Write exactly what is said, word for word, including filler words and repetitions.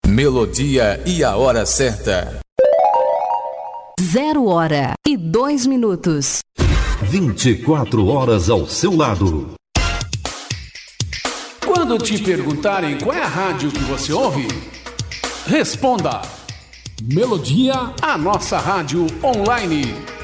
Melodia e a hora certa. Zero hora e dois minutos. vinte e quatro horas ao seu lado. Quando te perguntarem qual é a rádio que você ouve, responda: Melodia, a nossa rádio online.